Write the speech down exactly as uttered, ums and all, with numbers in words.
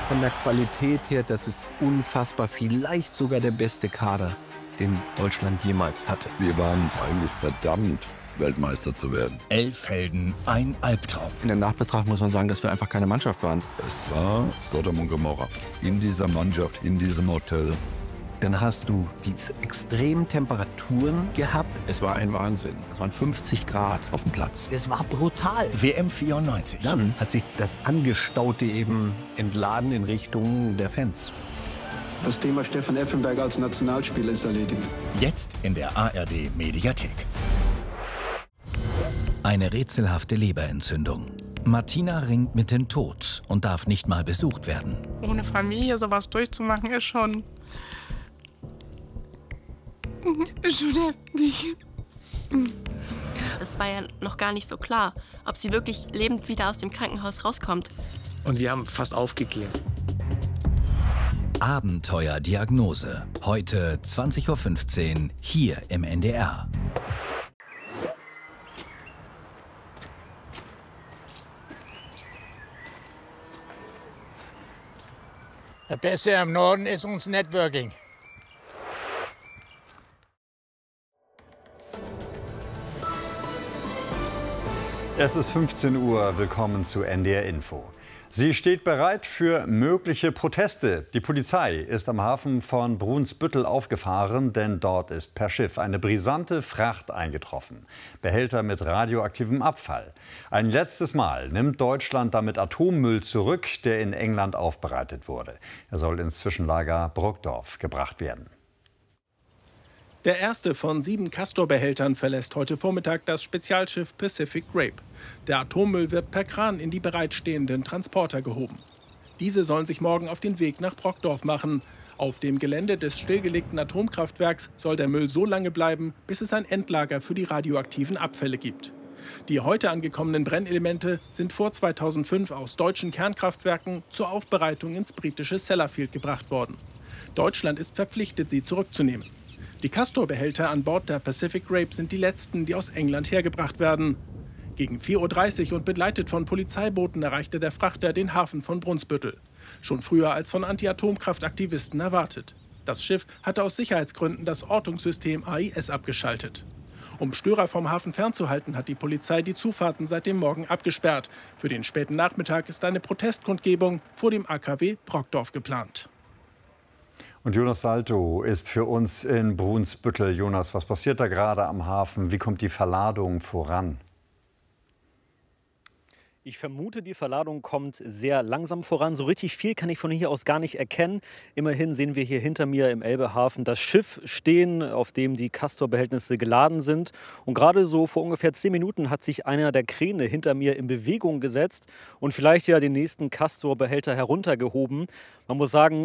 Von der Qualität her, das ist unfassbar, vielleicht sogar der beste Kader, den Deutschland jemals hatte. Wir waren eigentlich verdammt, Weltmeister zu werden. Elf Helden, ein Albtraum. In der Nachbetracht muss man sagen, dass wir einfach keine Mannschaft waren. Es war Sodom und Gomorra. In dieser Mannschaft, in diesem Hotel. Dann hast du diese extremen Temperaturen gehabt. Es war ein Wahnsinn. Es waren fünfzig Grad auf dem Platz. Das war brutal. W M vierundneunzig. Dann hat sich das Angestaute eben entladen in Richtung der Fans. Das Thema Stefan Effenberg als Nationalspieler ist erledigt. Jetzt in der A R D Mediathek. Eine rätselhafte Leberentzündung. Martina ringt mit dem Tod und darf nicht mal besucht werden. Ohne Familie sowas durchzumachen, ist schon... ist schon heftig. Das war ja noch gar nicht so klar, ob sie wirklich lebend wieder aus dem Krankenhaus rauskommt. Und wir haben fast aufgegeben. Abenteuerdiagnose. Heute zwanzig Uhr fünfzehn hier im N D R. Das Beste im Norden ist uns Networking. Es ist fünfzehn Uhr, willkommen zu N D R Info. Sie steht bereit für mögliche Proteste. Die Polizei ist am Hafen von Brunsbüttel aufgefahren, denn dort ist per Schiff eine brisante Fracht eingetroffen. Behälter mit radioaktivem Abfall. Ein letztes Mal nimmt Deutschland damit Atommüll zurück, der in England aufbereitet wurde. Er soll ins Zwischenlager Brockdorf gebracht werden. Der erste von sieben Castor-Behältern verlässt heute Vormittag das Spezialschiff Pacific Grape. Der Atommüll wird per Kran in die bereitstehenden Transporter gehoben. Diese sollen sich morgen auf den Weg nach Brockdorf machen. Auf dem Gelände des stillgelegten Atomkraftwerks soll der Müll so lange bleiben, bis es ein Endlager für die radioaktiven Abfälle gibt. Die heute angekommenen Brennelemente sind vor zweitausendfünf aus deutschen Kernkraftwerken zur Aufbereitung ins britische Sellafield gebracht worden. Deutschland ist verpflichtet, sie zurückzunehmen. Die Castor-Behälter an Bord der Pacific Grape sind die letzten, die aus England hergebracht werden. Gegen vier Uhr dreißig und begleitet von Polizeibooten erreichte der Frachter den Hafen von Brunsbüttel. Schon früher als von Anti-Atomkraft-Aktivisten erwartet. Das Schiff hatte aus Sicherheitsgründen das Ortungssystem A I S abgeschaltet. Um Störer vom Hafen fernzuhalten, hat die Polizei die Zufahrten seit dem Morgen abgesperrt. Für den späten Nachmittag ist eine Protestkundgebung vor dem A K W Brockdorf geplant. Und Jonas Salto ist für uns in Brunsbüttel. Jonas, was passiert da gerade am Hafen? Wie kommt die Verladung voran? Ich vermute, die Verladung kommt sehr langsam voran. So richtig viel kann ich von hier aus gar nicht erkennen. Immerhin sehen wir hier hinter mir im Elbehafen das Schiff stehen, auf dem die Castor-Behältnisse geladen sind. Und gerade so vor ungefähr zehn Minuten hat sich einer der Kräne hinter mir in Bewegung gesetzt und vielleicht ja den nächsten Castor-Behälter heruntergehoben. Man muss sagen,